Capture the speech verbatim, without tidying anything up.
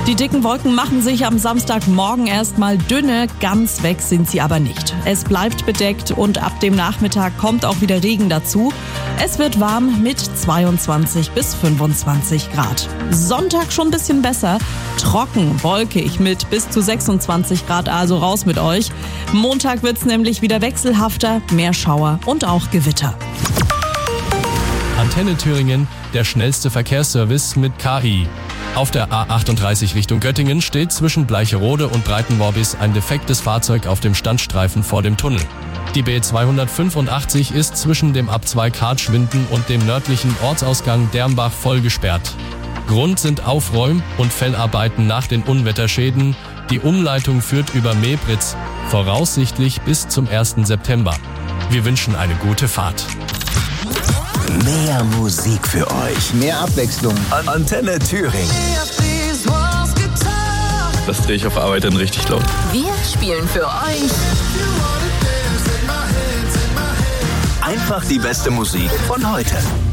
Die dicken Wolken machen sich am Samstagmorgen erstmal dünne, ganz weg sind sie aber nicht. Es bleibt bedeckt und ab dem Nachmittag kommt auch wieder Regen dazu. Es wird warm mit zweiundzwanzig bis fünfundzwanzig Grad. Sonntag schon ein bisschen besser. Trocken, wolkig mit bis zu sechsundzwanzig Grad, also raus mit euch. Montag wird's nämlich wieder wechselhafter, mehr Schauer und auch Gewitter. Antenne Thüringen, der schnellste Verkehrsservice mit K I. Auf der A achtunddreißig Richtung Göttingen steht zwischen Bleicherode und Breitenmorbis ein defektes Fahrzeug auf dem Standstreifen vor dem Tunnel. Die B zweihundertfünfundachtzig ist zwischen dem Abzweig Hartschwinden und dem nördlichen Ortsausgang Dermbach voll gesperrt. Grund sind Aufräum- und Fellarbeiten nach den Unwetterschäden. Die Umleitung führt über Mebritz, voraussichtlich bis zum ersten September. Wir wünschen eine gute Fahrt. Mehr Musik für euch. Mehr Abwechslung. Antenne Thüringen. Das drehe ich auf Arbeit dann richtig laut. Wir spielen für euch Einfach die beste Musik von heute.